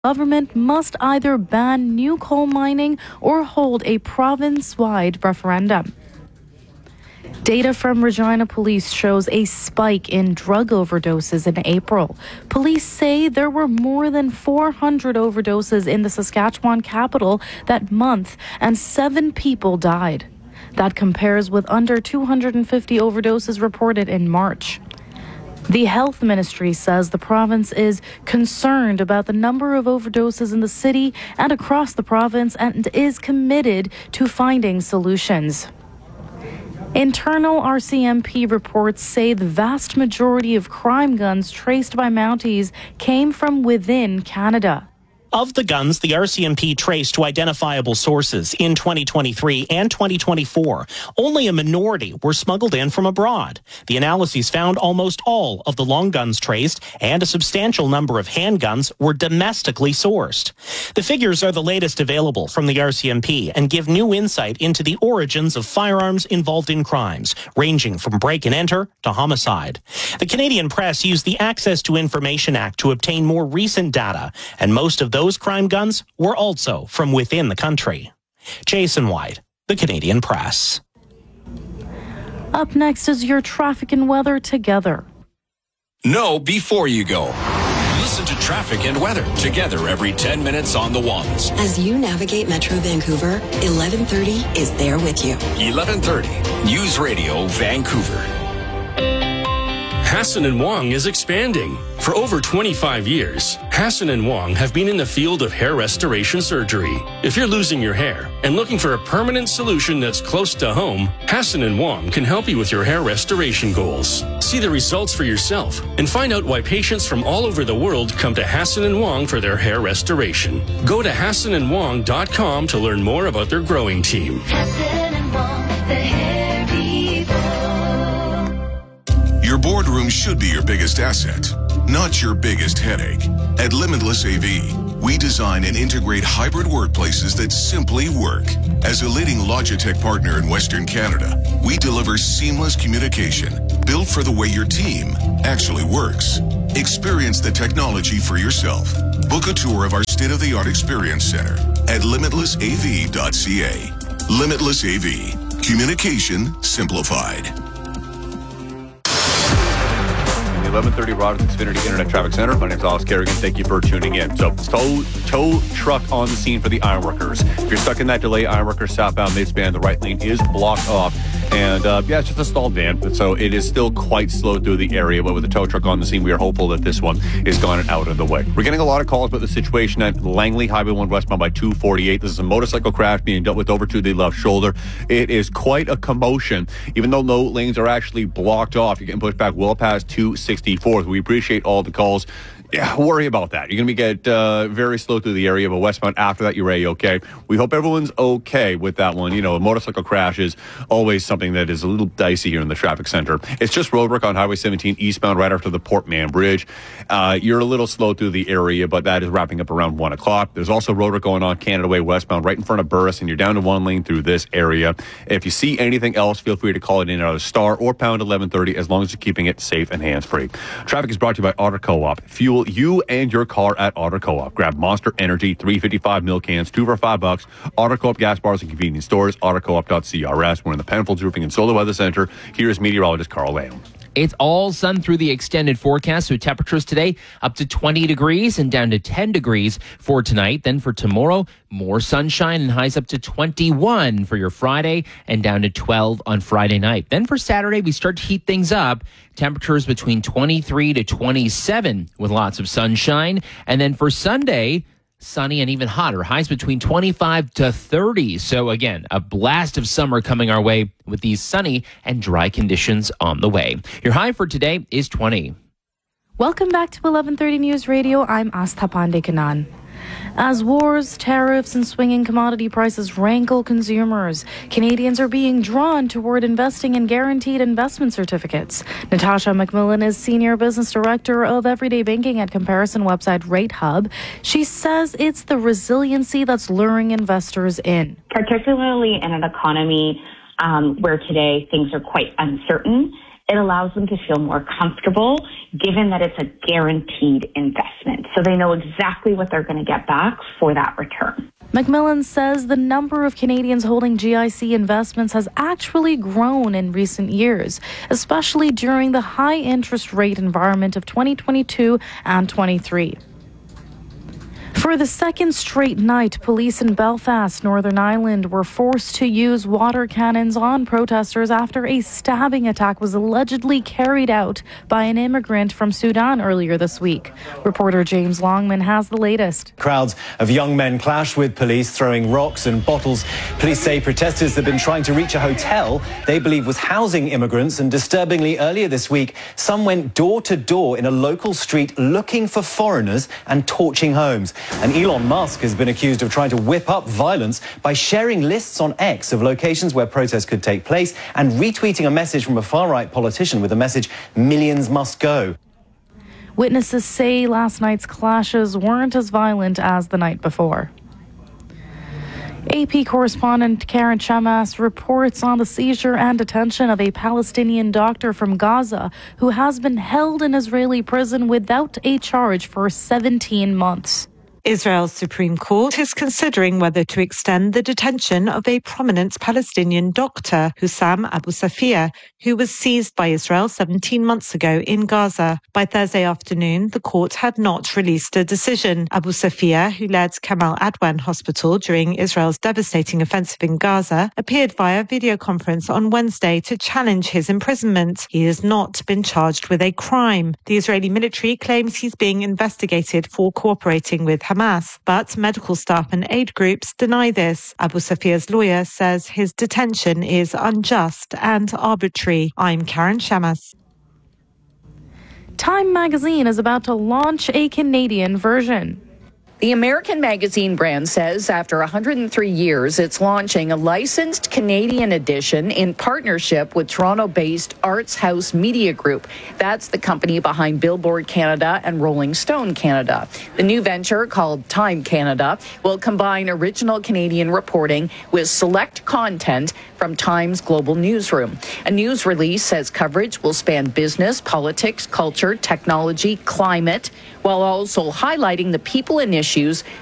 Government must either ban new coal mining or hold a province-wide referendum. Data from Regina Police shows a spike in drug overdoses in April. Police say there were more than 400 overdoses in the Saskatchewan capital that month, and 7 people died. That compares with under 250 overdoses reported in March. The health ministry says the province is concerned about the number of overdoses in the city and across the province and is committed to finding solutions. Internal RCMP reports say the vast majority of crime guns traced by Mounties came from within Canada. Of the guns the RCMP traced to identifiable sources in 2023 and 2024, only a minority were smuggled in from abroad. The analyses found almost all of the long guns traced and a substantial number of handguns were domestically sourced. The figures are the latest available from the RCMP and give new insight into the origins of firearms involved in crimes, ranging from break and enter to homicide. The Canadian Press used the Access to Information Act to obtain more recent data, and most of those crime guns were also from within the country. Jason White, the Canadian Press. Up next is your traffic and weather together. Know before you go. Listen to traffic and weather together every 10 minutes on the ones. As you navigate Metro Vancouver, 1130 is there with you. 1130 News Radio Vancouver. Hassan & Wong is expanding. For over 25 years, Hassan & Wong have been in the field of hair restoration surgery. If you're losing your hair and looking for a permanent solution that's close to home, Hassan & Wong can help you with your hair restoration goals. See the results for yourself and find out why patients from all over the world come to Hassan & Wong for their hair restoration. Go to HassanandWong.com to learn more about their growing team. Hassan & Wong, the hair people. Your boardroom should be your biggest asset, not your biggest headache. At Limitless AV, we design and integrate hybrid workplaces that simply work. As a leading Logitech partner in Western Canada, we deliver seamless communication built for the way your team actually works. Experience the technology for yourself. Book a tour of our state-of-the-art experience center at limitlessav.ca. Limitless AV. Communication simplified. 1130 Rogers Xfinity Internet Traffic Center. My name is Alex Kerrigan. Thank you for tuning in. So, tow truck on the scene for the ironworkers. If you're stuck in that delay, ironworkers southbound midspan, the right lane is blocked off. And, it's just a stalled van. So it is still quite slow through the area. But with the tow truck on the scene, we are hopeful that this one is gone and out of the way. We're getting a lot of calls about the situation at Langley Highway 1 westbound by 248. This is a motorcycle crash being dealt with over to the left shoulder. It is quite a commotion. Even though no lanes are actually blocked off, you're getting pushed back well past 264th. We appreciate all the calls. Yeah, worry about that. You're going to get very slow through the area, but westbound after that, you're okay. We hope everyone's okay with that one. You know, a motorcycle crash is always something that is a little dicey here in the traffic center. It's just road work on Highway 17 eastbound right after the Port Mann Bridge. You're a little slow through the area, but that is wrapping up around 1 o'clock. There's also road work going on Canada Way westbound right in front of Burris, and you're down to one lane through this area. If you see anything else, feel free to call it in either star or pound 1130 as long as you're keeping it safe and hands-free. Traffic is brought to you by Otter Co-op. Fuel you and your car at Otter Co-op. Grab Monster Energy 355 mil cans, 2 for $5. Otter Co-op gas bars and convenience stores. OtterCoop.CRS. We're in the Penfolds Roofing and Solar Weather Center. Here's meteorologist Carl Lamb. It's all sun through the extended forecast, so temperatures today up to 20 degrees and down to 10 degrees for tonight. Then for tomorrow, more sunshine and highs up to 21 for your Friday and down to 12 on Friday night. Then for Saturday, we start to heat things up. Temperatures between 23 to 27 with lots of sunshine. And then for Sunday, sunny and even hotter. Highs between 25 to 30. So again, a blast of summer coming our way with these sunny and dry conditions on the way. Your high for today is 20. Welcome back to 1130 News Radio. I'm Astha Pandekanan. As wars, tariffs, and swinging commodity prices rankle consumers, Canadians are being drawn toward investing in guaranteed investment certificates. Natasha McMillan is Senior Business Director of Everyday Banking at comparison website RateHub. She says it's the resiliency that's luring investors in. Particularly in an economy where today things are quite uncertain, it allows them to feel more comfortable, given that it's a guaranteed investment. So they know exactly what they're going to get back for that return. McMillan says the number of Canadians holding GIC investments has actually grown in recent years, especially during the high interest rate environment of 2022 and 23. For the second straight night, police in Belfast, Northern Ireland, were forced to use water cannons on protesters after a stabbing attack was allegedly carried out by an immigrant from Sudan earlier this week. Reporter James Longman has the latest. Crowds of young men clashed with police, throwing rocks and bottles. Police say protesters have been trying to reach a hotel they believe was housing immigrants, and disturbingly earlier this week, some went door to door in a local street looking for foreigners and torching homes. And Elon Musk has been accused of trying to whip up violence by sharing lists on X of locations where protests could take place and retweeting a message from a far-right politician with the message, "Millions must go." Witnesses say last night's clashes weren't as violent as the night before. AP correspondent Karen Shamas reports on the seizure and detention of a Palestinian doctor from Gaza who has been held in Israeli prison without a charge for 17 months. Israel's Supreme Court is considering whether to extend the detention of a prominent Palestinian doctor, Hussam Abu Safia, who was seized by Israel 17 months ago in Gaza. By Thursday afternoon, the court had not released a decision. Abu Safia, who led Kamal Adwan Hospital during Israel's devastating offensive in Gaza, appeared via video conference on Wednesday to challenge his imprisonment. He has not been charged with a crime. The Israeli military claims he's being investigated for cooperating with Hamas, but medical staff and aid groups deny this. Abu Safia's lawyer says his detention is unjust and arbitrary. I'm Karen Shamas. Time magazine is about to launch a Canadian version. The American magazine brand says after 103 years, it's launching a licensed Canadian edition in partnership with Toronto-based Arts House Media Group. That's the company behind Billboard Canada and Rolling Stone Canada. The new venture, called Time Canada, will combine original Canadian reporting with select content from Time's global newsroom. A news release says coverage will span business, politics, culture, technology, climate, while also highlighting the people and issues